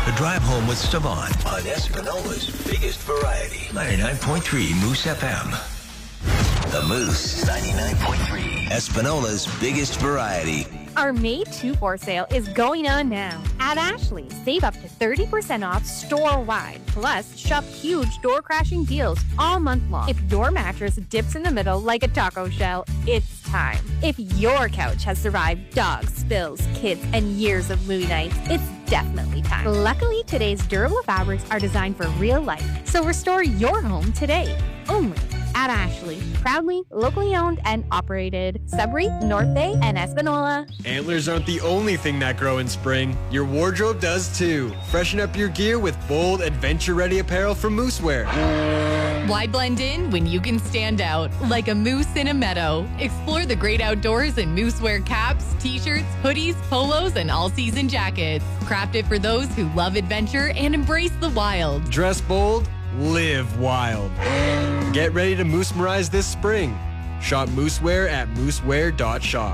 The Drive Home with Savant on Espinola's biggest variety. 99.3 Moose FM. The Moose, 99.3. Espinola's biggest variety. Our May 2-4 sale is going on now. At Ashley, save up to 30% off store-wide. Plus, shop huge door-crashing deals all month long. If your mattress dips in the middle like a taco shell, it's time. If your couch has survived dogs, spills, kids, and years of movie nights, it's definitely time. Luckily, today's durable fabrics are designed for real life, so restore your home today. Only at Ashley. Proudly, locally owned and operated. Sudbury, North Bay, and Espanola. Antlers aren't the only thing that grow in spring. Your wardrobe does too. Freshen up your gear with bold, adventure-ready apparel from Moosewear. Why blend in when you can stand out like a moose in a meadow? Explore the great outdoors in Moosewear caps, t-shirts, hoodies, polos, and all-season jackets. Crafted for those who love adventure and embrace the wild. Dress bold, live wild. Get ready to moose-merize this spring. Shop Moosewear at moosewear.shop.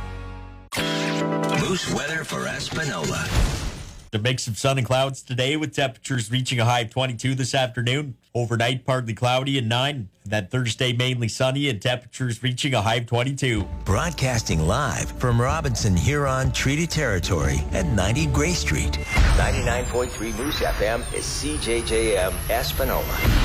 Moose weather for Espanola. A mix of sun and clouds today with temperatures reaching a high of 22 this afternoon. Overnight, partly cloudy and 9. Then Thursday, mainly sunny and temperatures reaching a high of 22. Broadcasting live from Robinson Huron Treaty Territory at 90 Gray Street. 99.3 Moose FM is CJJM Espanola.